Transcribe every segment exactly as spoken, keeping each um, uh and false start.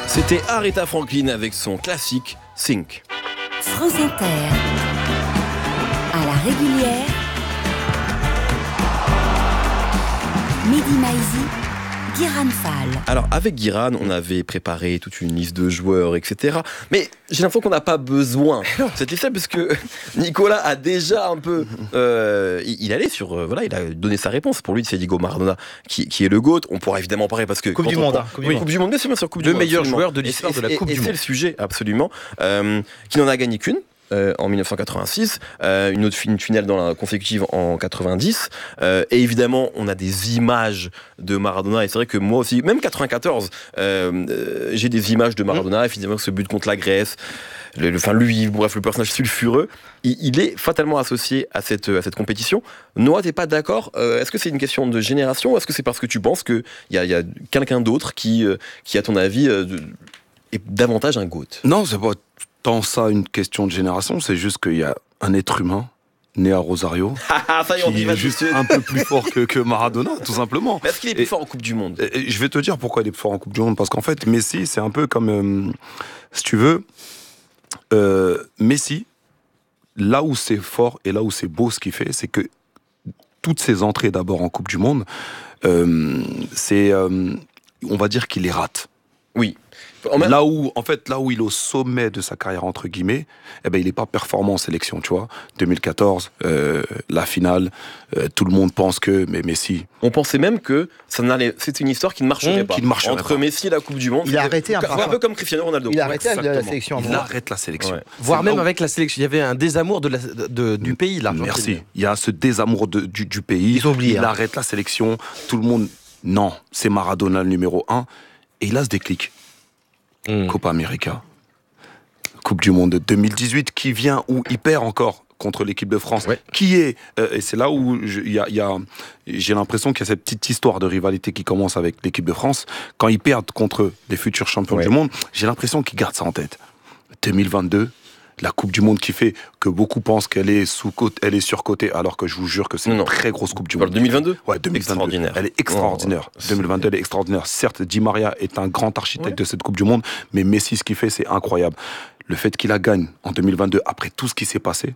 C'était Aretha Franklin avec son classique Think. France Inter, à la régulière, Mehdi Maizi, Guiran Fall. Alors avec Guiran, on avait préparé toute une liste de joueurs, et cetera. Mais j'ai l'impression qu'on n'a pas besoin de cette liste parce que Nicolas a déjà un peu... Euh, il, il allait sur... Euh, voilà, il a donné sa réponse. Pour lui, c'est Diego Maradona qui, qui est le GOAT. On pourra évidemment parler parce que... Coupe du on, monde. on, hein, coupe, oui, du coupe du Monde, bien sûr, bien sûr, Coupe le du Monde. Le meilleur absolument. joueur de l'histoire et, de la et, Coupe et, du et Monde. c'est le sujet, absolument. Euh, qui n'en a gagné qu'une. Euh, en dix-neuf cent quatre-vingt-six, euh, une autre une finale dans la consécutive en quatre-vingt-dix, euh, et évidemment on a des images de Maradona, et c'est vrai que moi aussi, même quatre-vingt-quatorze, euh, euh, j'ai des images de Maradona, mmh. Évidemment ce but contre la Grèce, le, le, enfin lui, bref le personnage sulfureux, il, il est fatalement associé à cette, à cette compétition. Noah, t'es pas d'accord? euh, Est-ce que c'est une question de génération, ou est-ce que c'est parce que tu penses qu'il y a, y a quelqu'un d'autre qui, euh, qui à ton avis euh, est davantage un GOAT? Non, c'est pas tant ça une question de génération, c'est juste qu'il y a un être humain né à Rosario ça y est, on qui est juste un peu plus fort que, que Maradona, tout simplement. Mais est-ce qu'il est plus et, fort en Coupe du Monde? et, et je vais te dire pourquoi il est plus fort en Coupe du Monde, parce qu'en fait, Messi, c'est un peu comme, euh, si tu veux, euh, Messi, là où c'est fort et là où c'est beau ce qu'il fait, c'est que toutes ses entrées d'abord en Coupe du Monde, euh, c'est, euh, on va dire qu'il les rate. Oui. Là où, en fait, là où il est au sommet de sa carrière, entre guillemets, eh ben, il n'est pas performant en sélection, tu vois. deux mille quatorze, euh, la finale, euh, tout le monde pense que, mais Messi... On pensait même que ça n'allait, c'était une histoire qui ne marcherait mmh, pas. Qui ne marcherait Entre pas. Messi et la Coupe du Monde. Il a arrêté un, un peu comme Cristiano Ronaldo. Il a arrêté Exactement. la sélection. Il arrête la sélection. Ouais. Voire même où... avec la sélection. Il y avait un désamour de la, de, du pays, là. Merci. Il y a ce désamour de, du, du pays. Ils ont oublié, il hein. arrête la sélection. Tout le monde... Non, c'est Maradona le numéro un. Et il a ce déclic. Mmh. Copa América, Coupe du Monde de deux mille dix-huit, qui vient où il perd encore contre l'équipe de France, ouais. Qui est, euh, et c'est là où je, y a, y a, j'ai l'impression qu'il y a cette petite histoire de rivalité qui commence avec l'équipe de France. Quand ils perdent contre les futurs champions ouais. du monde, j'ai l'impression qu'ils gardent ça en tête. deux mille vingt-deux, la Coupe du Monde qui fait que beaucoup pensent qu'elle est sous elle est surcotée, alors que je vous jure que c'est non, une très grosse Coupe du Monde. deux mille vingt-deux Ouais, deux mille vingt-deux. Extraordinaire. Elle est extraordinaire. Oh, deux mille vingt-deux, elle est extraordinaire. Certes, Di Maria est un grand architecte ouais. de cette Coupe du Monde, mais Messi, ce qu'il fait, c'est incroyable. Le fait qu'il la gagne en deux mille vingt-deux, après tout ce qui s'est passé,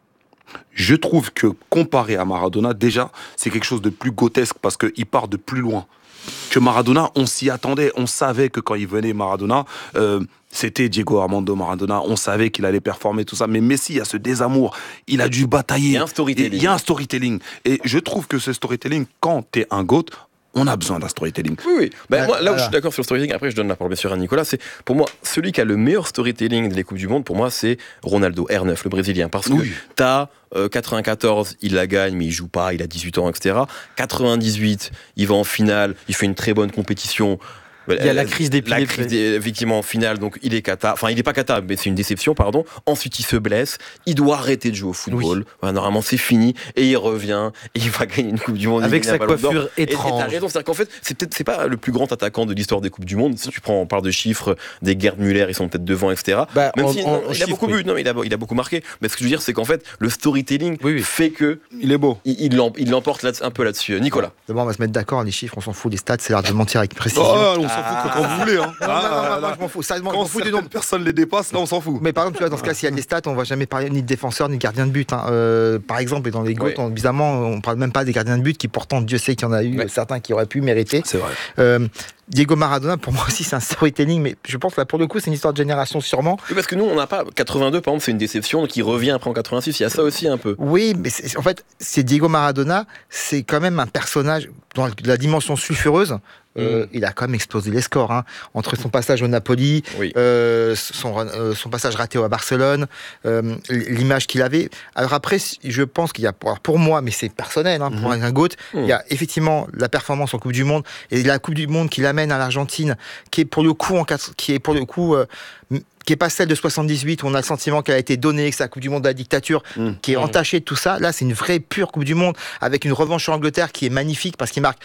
je trouve que comparé à Maradona, déjà, c'est quelque chose de plus grotesque parce qu'il part de plus loin. Que Maradona, on s'y attendait, on savait que quand il venait Maradona, euh, c'était Diego Armando Maradona, on savait qu'il allait performer, tout ça, mais Messi, il y a ce désamour, il a dû batailler. Il y a un storytelling. Il y a un storytelling. Et je trouve que ce storytelling, quand t'es un GOAT, on a besoin d'un storytelling. Oui, oui. Ben, ouais, moi, là voilà. où je suis d'accord sur le storytelling, après je donne la parole bien sûr à Nicolas, c'est pour moi, celui qui a le meilleur storytelling des Coupes du Monde, pour moi, c'est Ronaldo, R neuf, le Brésilien. Parce oui. que t'as euh, quatre-vingt-quatorze, il la gagne, mais il joue pas, il a dix-huit ans, et cetera. quatre-vingt-dix-huit, il va en finale, il fait une très bonne compétition. Il y a la crise d'épilepsie. La crise, des, effectivement, en finale, donc il est cata. Enfin, il n'est pas cata, mais c'est une déception, pardon. Ensuite, il se blesse. Il doit arrêter de jouer au football. Oui. Enfin, normalement, c'est fini. Et il revient. Et il va gagner une Coupe du Monde. Avec sa coiffure étrange. Et t'as raison. C'est-à-dire qu'en fait, c'est peut-être, c'est pas le plus grand attaquant de l'histoire des Coupes du Monde. Si tu prends, on parle de chiffres, des Gerd Müller, ils sont peut-être devant, et cetera. Bah, Même si non, il chiffre, a beaucoup oui. bu. Non, mais il a, il a beaucoup marqué. Mais ce que je veux dire, c'est qu'en fait, le storytelling oui, oui. fait que. Il est beau. Il, il l'emporte là, un peu là-dessus. Nicolas. D'abord, on va se mettre d'accord. Les chiffres, on s'en fout. Les stats, c'est l'art de mentir avec précision. Oh, on s'en fout quand vous voulez. Hein. Non, non, non, non, non, je m'en fous. Ça, je m'en fous du nombre. Personne les dépasse, là on s'en fout. Mais par exemple, tu vois, dans ce cas, s'il y a des stats, on va jamais parler ni de défenseur ni de gardien de but. Hein. Euh, par exemple, et dans les GOAT, ouais. bizarrement, on parle même pas des gardiens de but qui pourtant, Dieu sait qu'il y en a eu ouais. certains qui auraient pu mériter. C'est vrai. Euh, Diego Maradona, pour moi aussi, c'est un storytelling, mais je pense que là, pour le coup, c'est une histoire de génération sûrement. Oui, parce que nous, on n'a pas quatre-vingt-deux, par exemple, c'est une déception, donc il revient après en quatre-vingt-six. Il y a ça aussi un peu. Oui, mais c'est, en fait, c'est Diego Maradona, c'est quand même un personnage dans la dimension sulfureuse. Euh, mmh. Il a quand même explosé les scores hein. Entre son passage au Napoli, oui. euh, son, euh, son passage raté à Barcelone, euh, l'image qu'il avait. Alors après, je pense qu'il y a, pour moi, mais c'est personnel, hein, mmh. pour un GOAT, mmh. il y a effectivement la performance en Coupe du Monde et la Coupe du Monde qu'il amène à l'Argentine, qui est pour le coup, en, qui est pour le coup euh, qui n'est pas celle de soixante-dix-huit, où on a le sentiment qu'elle a été donnée, que c'est la Coupe du Monde de la dictature, mmh. qui est entachée de tout ça. Là, c'est une vraie pure Coupe du Monde, avec une revanche sur l'Angleterre qui est magnifique, parce qu'il marque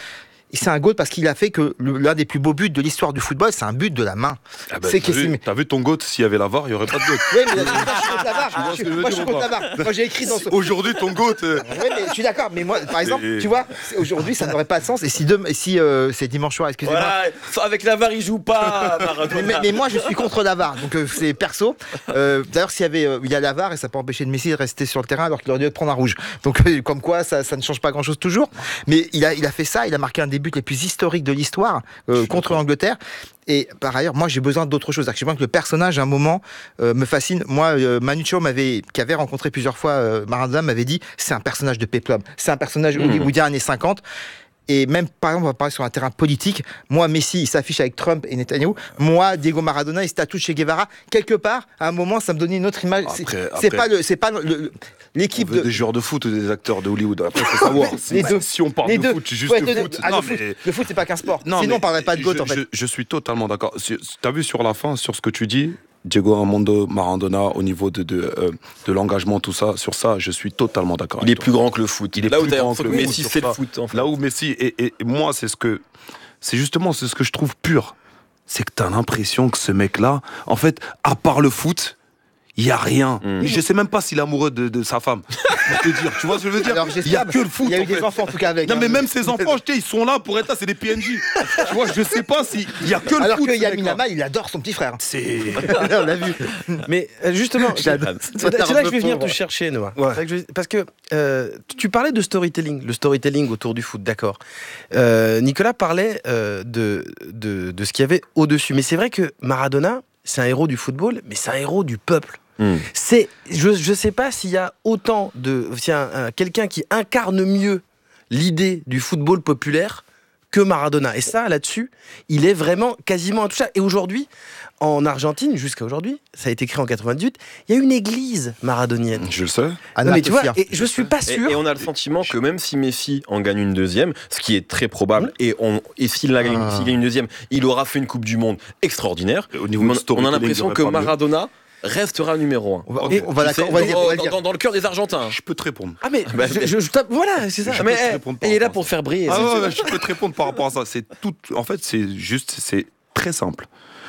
c'est un GOAT parce qu'il a fait que le- l'un des plus beaux buts de l'histoire du football, c'est un but de la main. Ah bah, c'est t'as, que vu, c'est- t'as vu ton GOAT, s'il y avait la V A R, il n'y aurait pas de GOAT. Oui, mais moi, je suis contre la V A R. Tu vois ce que je veux Moi, je suis dire contre ou la pas V A R. Moi, j'ai écrit dans ce. Aujourd'hui, ton GOAT. euh, Ouais, mais je suis d'accord, mais moi, par exemple, Et- tu vois, c'est- aujourd'hui, ça n'aurait pas de sens. Et si, demain- et si euh, c'est dimanche soir, excusez-moi. Voilà, avec la V A R, il joue pas, Maradona. Mais, mais- mais moi, je suis contre la V A R, donc euh, c'est perso. Euh, D'ailleurs, s'il y avait, euh, il y a la V A R et ça peut empêcher de Messi de rester sur le terrain alors qu'il aurait dû prendre un rouge. Donc, euh, comme quoi, ça, ça ne change pas grand-chose toujours. Mais il a, il a fait ça, il a marqué un des buts les plus historiques de l'histoire euh, contre l'Angleterre. Et par ailleurs, moi, j'ai besoin d'autre chose. Je pense que le personnage, à un moment, euh, me fascine. Moi, euh, Manu Chao, m'avait, qui avait rencontré plusieurs fois euh, Maradona, m'avait dit c'est un personnage de péplum. C'est un personnage Mmh. hollywoodien années cinquante. Et même, par exemple, on va parler sur un terrain politique. Moi, Messi, il s'affiche avec Trump et Netanyahu. Moi, Diego Maradona, il se tatoue chez Guevara. Quelque part, à un moment, ça me donnait une autre image. C'est- Après- c'est après- pas le, c'est pas le- le- On l'équipe veut de. des joueurs de foot ou des acteurs de Hollywood. Après, faut savoir. Les si, deux. si on parle Les de deux. foot, juste Ouais, de de- foot. ah, non, le, foot mais- le foot, c'est pas qu'un sport. Non, Sinon, mais on parlerait pas de GOAT, je, en fait. Je, je suis totalement d'accord. Si- T'as vu sur la fin, sur ce que tu dis, Diego Armando Maradona, au niveau de, de, euh, de l'engagement, tout ça, sur ça, je suis totalement d'accord. Il est avec toi. plus grand que le foot. Il est là où plus t'as grand l'impression que que le Messi, foot, c'est sur le ça. foot. En fait. Là où Messi, et, et- et moi, c'est ce que. C'est justement c'est ce que je trouve pur. C'est que t'as l'impression que ce mec-là, en fait, à part le foot, il n'y a rien. Mm. Je sais même pas s'il est amoureux de, de sa femme. Pour te dire, tu vois ce que je veux dire? Alors, Il n'y a j'espère, que le foot. Il y a eu en des fait. enfants, en tout cas, avec. Non, mais hein. même ses enfants, je sais, ils sont là pour être là, c'est des P N J. Tu vois, je sais pas s'il y a que le Alors foot. que ce Yamin mec-là. Amal, il adore son petit frère. C'est. On l'a vu. Mais euh, justement, J'adore. c'est là, c'est là que je vais venir te chercher, Noah. Ouais. C'est là que je vais- Parce que euh, tu parlais de storytelling, le storytelling autour du foot, d'accord. Euh, Nicolas parlait euh, de, de, de ce qu'il y avait au-dessus. Mais c'est vrai que Maradona, c'est un héros du football, mais c'est un héros du peuple. Mm. C'est, je ne sais pas s'il y a autant de... S'il y a un- un- quelqu'un qui incarne mieux l'idée du football populaire que Maradona. Et ça, là-dessus, il est vraiment quasiment intouchable. Et aujourd'hui, en Argentine, jusqu'à aujourd'hui, ça a été créé en quatre-vingt-dix-huit, il y a une église maradonienne. Je le sais. Anna Non, mais tu vois, Sofia. et je suis pas Et, sûr. et on a le sentiment que même si Messi en gagne une deuxième, ce qui est très probable, et, on, et s'il la gagne, Ah. s'il gagne une deuxième, il aura fait une Coupe du Monde extraordinaire. Au niveau Mais du on, on a storytelling, l'impression j'aurais que pas mieux. Maradona restera numéro un. On va, Et- on va Tu la- sais, on va le dire, on va le dans, dire. dans- dans le cœur des Argentins. Je peux te répondre. Ah mais Bah, je, je- je tape- voilà, c'est ça. Je Mais peux te eh, répondre par il est là rapport pour à ça. faire briller. Ah c'est- ouais, ouais, je peux te répondre par rapport à ça. C'est tout. En fait, c'est juste, c'est très simple.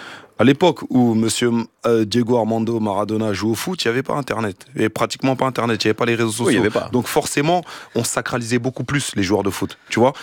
À l'époque où Monsieur euh, Diego Armando Maradona jouait au foot, il n'y avait pas Internet. Il n'y avait pratiquement pas Internet. Il n'y avait pas les réseaux sociaux. Oui, il y avait pas. Donc forcément, on sacralisait beaucoup plus les joueurs de foot. Tu vois.